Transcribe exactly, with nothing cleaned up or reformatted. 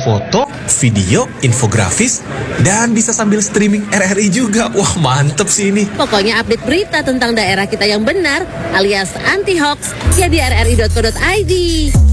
foto, video, infografis, dan bisa sambil streaming R R I juga. Wah, mantep sih ini. Pokoknya update berita tentang daerah kita yang benar alias anti hoax ya di r r i dot co dot i d.